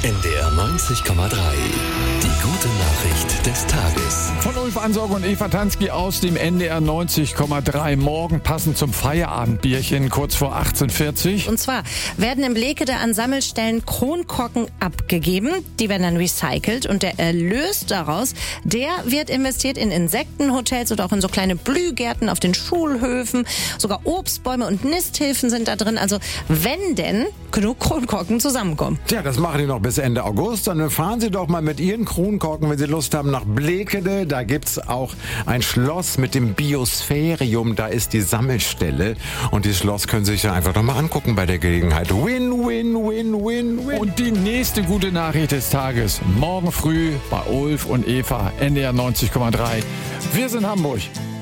NDR 90,3. Die gute Nachricht des Tages. Von Ulf Ansorge und Eva Tansky aus dem NDR 90,3. Morgen passend zum Feierabendbierchen, kurz vor 18:40. Und zwar werden in Blekede an Sammelstellen Kronkorken abgegeben. Die werden dann recycelt und der Erlös daraus, der wird investiert in Insektenhotels oder auch in so kleine Blühgärten auf den Schulhöfen. Sogar Obstbäume und Nisthilfen sind da drin. Also wenn denn genug Kronkorken zusammenkommen. Tja, das machen die noch bis Ende August. Dann fahren Sie doch mal mit Ihren Kronkorken, wenn Sie Lust haben, nach Blekede. Da gibt's auch ein Schloss mit dem Biosphärium. Da ist die Sammelstelle. Und dieses Schloss können Sie sich ja einfach noch mal angucken bei der Gelegenheit. Win, win, win, win, win. Und die nächste gute Nachricht des Tages. Morgen früh bei Ulf und Eva, NDR 90,3. Wir sind Hamburg.